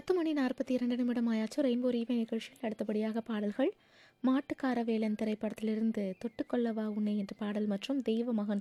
10:42 ஆயாச்சு. ரெயின்போ ரீவே நிகழ்ச்சியில் அடுத்தபடியாக பாடல்கள் மாட்டுக்கார வேலன் திரைப்படத்திலிருந்து தொட்டுக்கொள்ளவா உன்னை என்ற பாடல் மற்றும் தெய்வ மகன்